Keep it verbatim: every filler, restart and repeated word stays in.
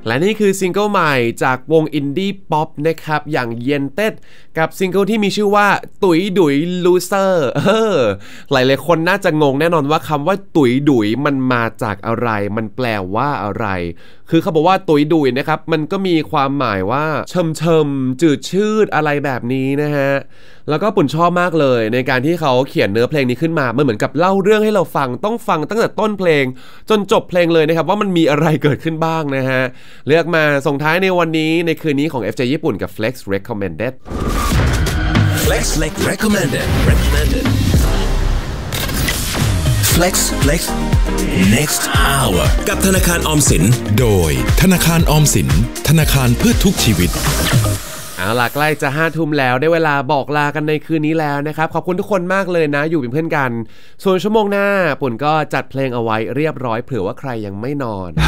และนี่คือซิงเกิลใหม่จากวงอินดี้ป๊อปนะครับอย่างเย็นเต้กับซิงเกิลที่มีชื่อว่าตุ๋ยดุยลูเซอร์เออหลายๆคนน่าจะงงแน่นอนว่าคำว่าตุ๋ยดุยมันมาจากอะไรมันแปลว่าอะไรคือเขาบอกว่าตุ๋ยดุยนะครับมันก็มีความหมายว่าเชิมเชิมจืดชืดอะไรแบบนี้นะฮะแล้วก็ปุ่นชอบมากเลยในการที่เขาเขียนเนื้อเพลงนี้ขึ้นมามันเหมือนกับเล่าเรื่องให้เราฟังต้องฟังตั้งแต่ต้นเพลงจนจบเพลงเลยนะครับว่ามันมีอะไรเกิดขึ้นบ้างนะฮะเลือกมาส่งท้ายในวันนี้ในคืนนี้ของ เอฟ เจ ญี่ปุ่นกับ Flex Recommended Flex Recommended Recommended Flex Flex Next Hour กับธนาคารออมสินโดยธนาคารออมสินธนาคารเพื่อทุกชีวิตเอาล่ะใกล้จะห้าทุ่มแล้วได้เวลาบอกลากันในคืนนี้แล้วนะครับขอบคุณทุกคนมากเลยนะอยู่เป็นเพื่อนกันส่วนชั่วโมงหน้าปุ่นก็จัดเพลงเอาไว้เรียบร้อยเผื่อว่าใครยังไม่นอน